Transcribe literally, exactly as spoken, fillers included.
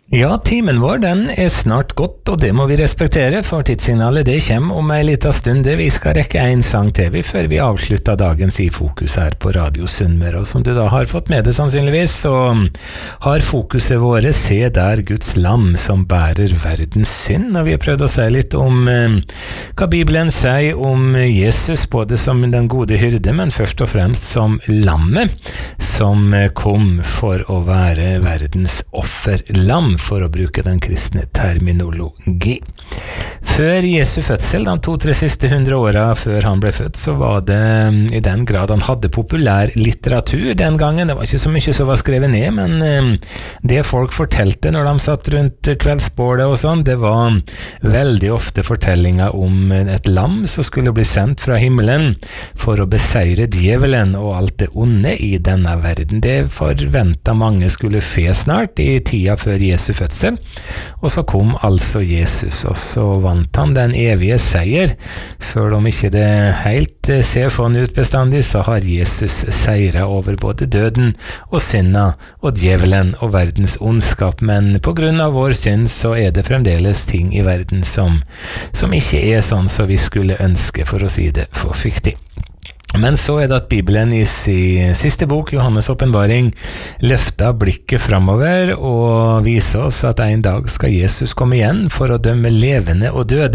Ja, timen vår, den er snart gått, og det må vi respektere, for tidssignalet det kommer om en liten stund. Det vi skal rekke en sang til vi før vi avslutter dagens i fokus her på Radio Sunnmøre. Og som du da har fått med det sannsynligvis, så har fokuset våre Se der Guds lam som bærer verdens synd. Og vi har prøvd å si litt om eh, hva Bibelen sier om Jesus, både som den gode hyrde, men først og fremst som lammet, som kom for å være verdens offerlam, for å bruke den kristne terminologi. Før Jesu fødsel, de to-tre siste hundre åra før han ble født, så var det i den grad han hadde populær litteratur den gangen. Det var ikke så mye som var skrevet ned, men det folk fortalte når de satt rundt kveldsbålet og sånn, det var veldig ofte fortellinger om et lam som skulle bli sendt fra himmelen for å beseire djevelen og alt det onde i denne verden. Det forventet mange skulle fe snart i tida før Jesu fødsel, og så kom altså Jesus, og så vant han den evige seier. Selv om ikke det helt ser sånn ut bestandig, så har Jesus seiret over både døden og synda og djevelen og verdens ondskap, men på grunn av vår synd så er det fremdeles ting i verden som, som ikke er sånn som vi skulle ønske, for å si det forsiktig. Men så er det at Bibelen i sin siste bok, Johannes åpenbaring, løfter blikket framover og viser oss at en dag skal Jesus komme igjen for å dømme levende og døde.